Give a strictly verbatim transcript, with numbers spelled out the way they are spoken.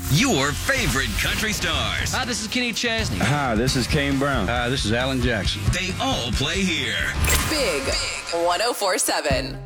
Your favorite country stars. Hi, this is Kenny Chesney. Hi, this is Kane Brown. Hi, this is Alan Jackson. They all play here. Big, Big one oh four seven.